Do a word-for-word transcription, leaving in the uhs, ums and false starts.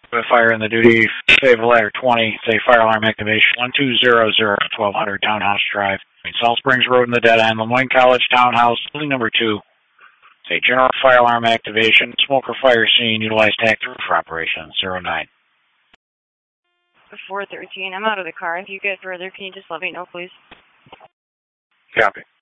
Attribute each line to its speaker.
Speaker 1: With fire in the duty, save a ladder twenty, say fire alarm activation, one two zero zero, twelve hundred Townhouse Drive. Salt Springs Road in the dead end, Lemoyne College Townhouse, building number two. Say general fire alarm activation, smoke or fire scene, utilize tac three for operation, zero nine.
Speaker 2: four thirteen, I'm out of the car. If you get further, can you just let me know, please?
Speaker 1: Copy.